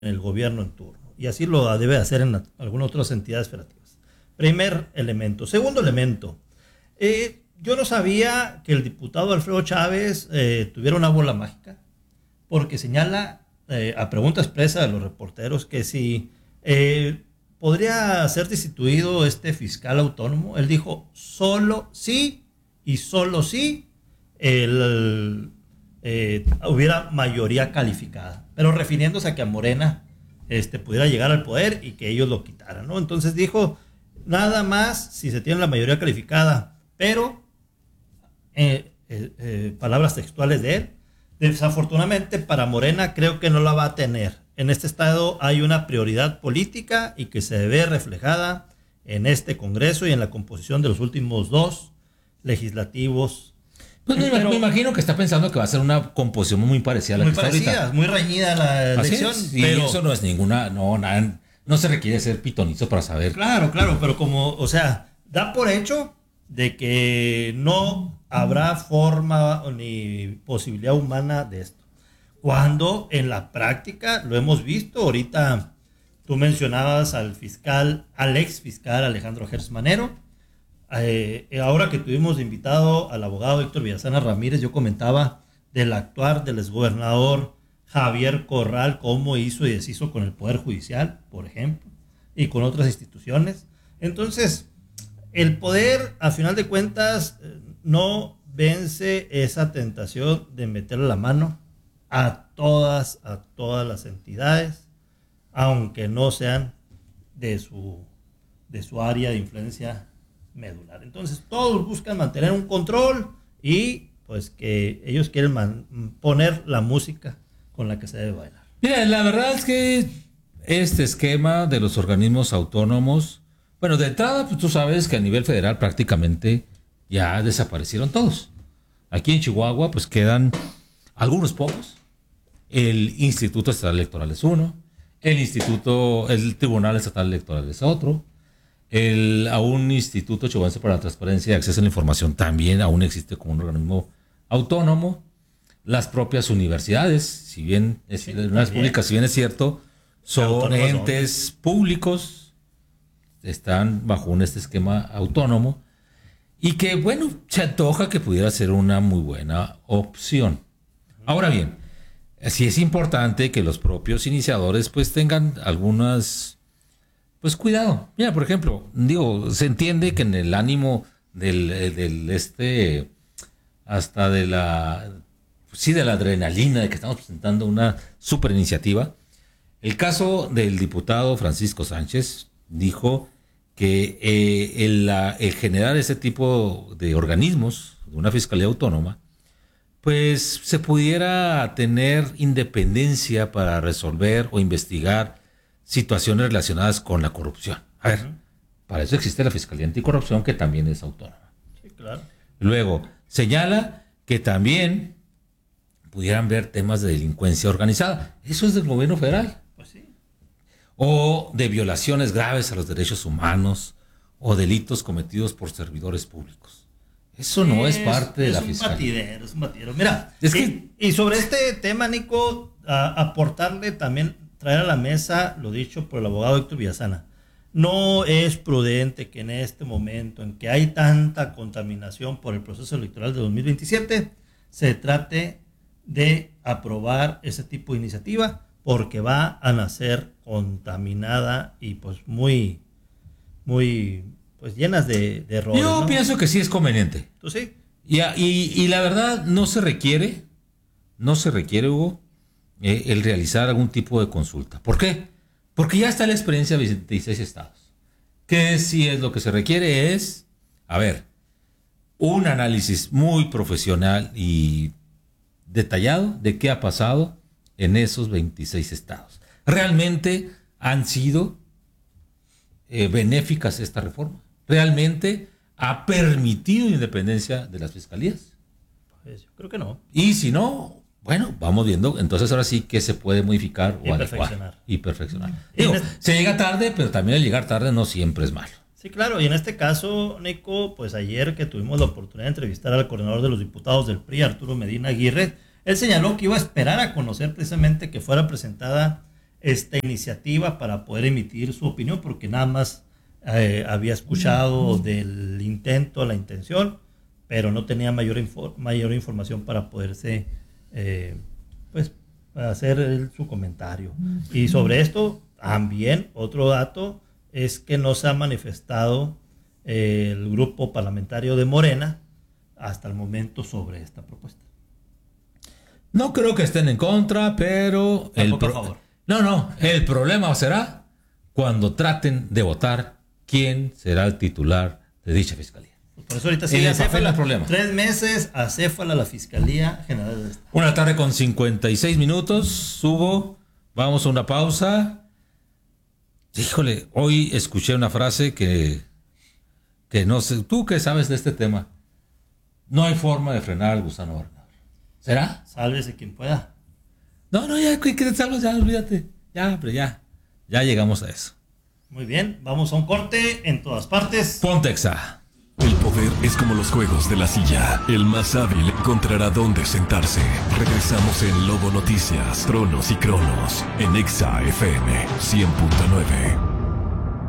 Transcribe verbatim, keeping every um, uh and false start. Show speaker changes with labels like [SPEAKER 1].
[SPEAKER 1] el gobierno en turno. Y así lo debe hacer en la, algunas otras entidades federativas. Primer elemento. Segundo elemento. Eh, yo no sabía que el diputado Alfredo Chávez eh, tuviera una bola mágica, porque señala eh, a pregunta expresa de los reporteros que si eh, podría ser destituido este fiscal autónomo. Él dijo solo sí y solo sí el, eh, hubiera mayoría calificada, pero refiriéndose a que a Morena este, pudiera llegar al poder y que ellos lo quitaran, ¿no? Entonces dijo nada más si se tiene la mayoría calificada, pero eh, eh, eh, palabras textuales de él: desafortunadamente para Morena creo que no la va a tener. En este estado hay una prioridad política y que se ve reflejada en este Congreso y en la composición de los últimos dos legislativos.
[SPEAKER 2] Pues me, Pero, me imagino que está pensando que va a ser una composición muy parecida a la
[SPEAKER 1] muy
[SPEAKER 2] que está
[SPEAKER 1] parecida,
[SPEAKER 2] ahorita.
[SPEAKER 1] Muy reñida la elección.
[SPEAKER 2] Es, y
[SPEAKER 1] pero
[SPEAKER 2] eso no es ninguna, no, nada, no se requiere ser pitonizo para saber.
[SPEAKER 1] Claro, claro, pero como, o sea, da por hecho de que no habrá forma ni posibilidad humana de esto, cuando en la práctica lo hemos visto. Ahorita tú mencionabas al fiscal, al ex fiscal Alejandro Gers Manero. Eh, ahora que tuvimos de invitado al abogado Héctor Villasana Ramírez, yo comentaba del actuar del exgobernador Javier Corral, cómo hizo y deshizo con el Poder Judicial, por ejemplo, y con otras instituciones. Entonces, el poder, a final de cuentas, no vence esa tentación de meterle la mano a todas, a todas las entidades, aunque no sean de su, de su área de influencia medular. Entonces todos buscan mantener un control y pues que ellos quieren man, poner la música con la que se debe bailar.
[SPEAKER 2] Mira, la verdad es que este esquema de los organismos autónomos, bueno, de entrada pues tú sabes que a nivel federal prácticamente ya desaparecieron todos. Aquí en Chihuahua pues quedan algunos pocos. El Instituto Estatal Electoral es uno, el Instituto, el Tribunal Estatal Electoral es otro. El, a un Instituto Chihuahuense para la Transparencia y Acceso a la Información también aún existe como un organismo autónomo. Las propias universidades, si bien es, sí, las públicas, si bien es cierto, son entes no. públicos, están bajo un, este esquema autónomo y que, bueno, se antoja que pudiera ser una muy buena opción. Ahora bien, sí es importante que los propios iniciadores pues tengan algunas... Pues cuidado. Mira, por ejemplo, digo, se entiende que en el ánimo del, del este, hasta de la, sí, de la adrenalina de que estamos presentando una super iniciativa. El caso del diputado Francisco Sánchez dijo que eh, el, la, el generar ese tipo de organismos, de una fiscalía autónoma, pues se pudiera tener independencia para resolver o investigar situaciones relacionadas con la corrupción. A ver, uh-huh. Para eso existe la Fiscalía Anticorrupción, que también es autónoma.
[SPEAKER 1] Sí, claro.
[SPEAKER 2] Luego, señala que también pudieran ver temas de delincuencia organizada. Eso es del gobierno federal.
[SPEAKER 1] Pues sí.
[SPEAKER 2] O de violaciones graves a los derechos humanos o delitos cometidos por servidores públicos. Eso no es, es parte de
[SPEAKER 1] es
[SPEAKER 2] la
[SPEAKER 1] un
[SPEAKER 2] Fiscalía.
[SPEAKER 1] Batidero, es un batidero. Mira,
[SPEAKER 2] es
[SPEAKER 1] y,
[SPEAKER 2] que...
[SPEAKER 1] y sobre este tema, Nico, a, aportarle también, traer a la mesa lo dicho por el abogado Héctor Villasana. No es prudente que en este momento en que hay tanta contaminación por el proceso electoral de dos mil veintisiete se trate de aprobar ese tipo de iniciativa, porque va a nacer contaminada y pues muy, muy, pues llenas de, de errores.
[SPEAKER 2] Yo
[SPEAKER 1] ¿no?
[SPEAKER 2] pienso que sí es conveniente.
[SPEAKER 1] ¿Tú sí?
[SPEAKER 2] Y, y, y la verdad no se requiere, no se requiere, Hugo, eh, el realizar algún tipo de consulta. ¿Por qué? Porque ya está la experiencia de veintiséis estados. Que sí es lo que se requiere es, a ver, un análisis muy profesional y detallado de qué ha pasado en esos veintiséis estados. ¿Realmente han sido eh, benéficas esta reforma? ¿Realmente ha permitido independencia de las fiscalías?
[SPEAKER 1] Pues yo creo que no.
[SPEAKER 2] Y si no, bueno, vamos viendo, entonces ahora sí que se puede modificar
[SPEAKER 1] y
[SPEAKER 2] o
[SPEAKER 1] perfeccionar.
[SPEAKER 2] adecuar y perfeccionar. Digo, este... se llega tarde, pero también el llegar tarde no siempre es malo.
[SPEAKER 1] Sí, claro, y en este caso, Nico, pues ayer que tuvimos la oportunidad de entrevistar al coordinador de los diputados del P R I, Arturo Medina Aguirre, él señaló que iba a esperar a conocer precisamente que fuera presentada esta iniciativa para poder emitir su opinión, porque nada más eh, había escuchado del intento, la intención, pero no tenía mayor, infor- mayor información para poderse eh, pues hacer el, su comentario. Y sobre esto también otro dato es que no se ha manifestado eh, el grupo parlamentario de Morena hasta el momento sobre esta propuesta.
[SPEAKER 2] No creo que estén en contra, pero el
[SPEAKER 1] Tampoco a
[SPEAKER 2] pro-
[SPEAKER 1] favor.
[SPEAKER 2] No, no, el problema será cuando traten de votar quién será el titular de dicha fiscalía.
[SPEAKER 1] Por eso ahorita
[SPEAKER 2] En
[SPEAKER 1] sigue
[SPEAKER 2] el papel
[SPEAKER 1] acéfala.
[SPEAKER 2] no hay problema.
[SPEAKER 1] Tres meses acéfala la Fiscalía General del Estado.
[SPEAKER 2] Una tarde con cincuenta y seis minutos, Hugo, vamos a una pausa. Híjole, hoy escuché una frase que, que no sé, tú que sabes de este tema, no hay forma de frenar al gusano Bernal. ¿Será?
[SPEAKER 1] Sálvese quien pueda.
[SPEAKER 2] No, no, ya, que te salvas, ya, olvídate. Ya, pero ya, ya llegamos a eso.
[SPEAKER 1] Muy bien, vamos a un corte en todas partes.
[SPEAKER 2] Pontexa.
[SPEAKER 3] El poder es como los juegos de la silla. El más hábil encontrará dónde sentarse. Regresamos en Lobo Noticias, Tronos y Cronos, en Exa F M cien punto nueve.